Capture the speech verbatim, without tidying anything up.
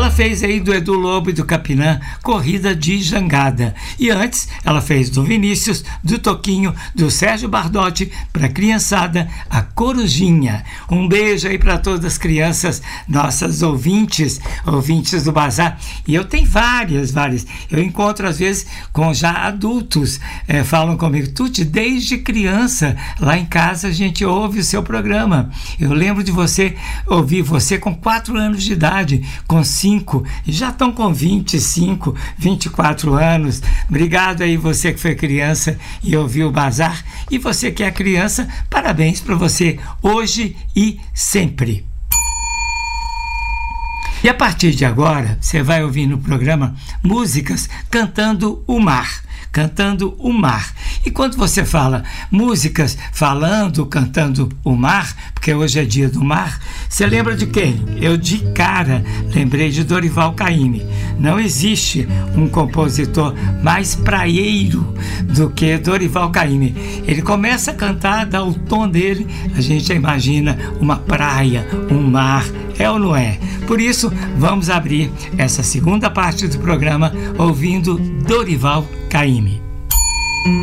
ela fez aí do Edu Lobo e do Capinã, Corrida de Jangada. E antes, ela fez do Vinícius, do Toquinho, do Sérgio Bardotti, para a criançada, a Corujinha. Um beijo aí para todas as crianças, nossas ouvintes, ouvintes do Bazar. E eu tenho várias, várias. Eu encontro às vezes com já adultos, é, falam comigo, Tuti, desde criança, lá em casa a gente ouve o seu programa. Eu lembro de você, ouvir você com quatro anos de idade, com cinco, e já estão com vinte e cinco, vinte e quatro anos. Obrigado aí você que foi criança e ouviu o Bazar. E você que é criança, parabéns para você hoje e sempre. E a partir de agora, você vai ouvir no programa músicas cantando o mar. Cantando o mar. E quando você fala músicas falando, cantando o mar, porque hoje é dia do mar, você lembra de quem? Eu de cara lembrei de Dorival Caymmi. Não existe um compositor mais praieiro do que Dorival Caymmi. Ele começa a cantar, dá o tom dele, a gente imagina uma praia, um mar, é ou não é? Por isso, vamos abrir essa segunda parte do programa ouvindo Dorival Caymmi.